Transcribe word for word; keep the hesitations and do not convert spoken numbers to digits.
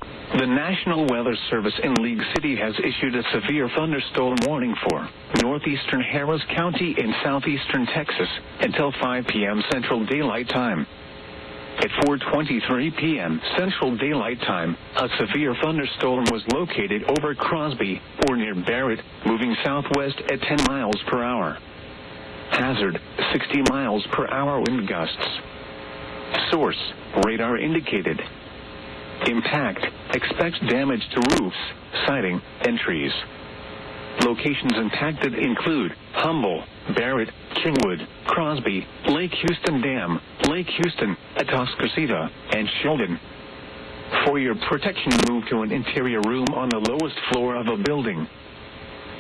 The National Weather Service in League City has issued a severe thunderstorm warning for northeastern Harris County in southeastern Texas until five p.m. Central Daylight Time. At four twenty-three p.m. Central Daylight Time, a severe thunderstorm was located over Crosby or near Barrett, moving southwest at ten miles per hour. Hazard, sixty miles per hour wind gusts. Source, radar indicated. Impact, expects damage to roofs, siding, and trees. Locations impacted include Humble, Barrett, Kingwood, Crosby, Lake Houston Dam, Lake Houston, Atascocita, and Sheldon. For your protection, move to an interior room on the lowest floor of a building.